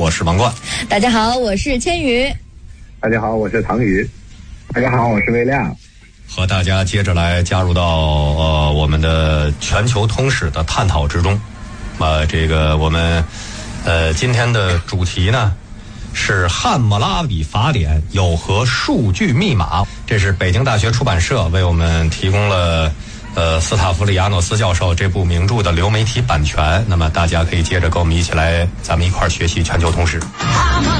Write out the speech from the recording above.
我是王冠。 大家好，我是千羽。 大家好，我是唐宇。大家好，我是魏亮。 和大家接着来加入到我们的全球通史的探讨之中。这个我们今天的主题呢是《汉谟拉比法典有何数据密码》，这是北京大学出版社为我们提供了斯塔夫里亚诺斯教授这部名著的流媒体版权。那么大家可以接着跟我们一起来，咱们一块儿学习全球通史。